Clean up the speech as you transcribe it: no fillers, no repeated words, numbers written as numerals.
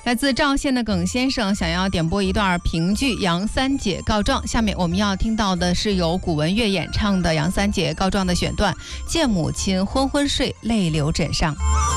来自赵县的耿先生想要点播一段评剧《杨三姐告状》，下面我们要听到的是由古文乐演唱的《杨三姐告状》的选段，见母亲昏昏睡，泪流枕上。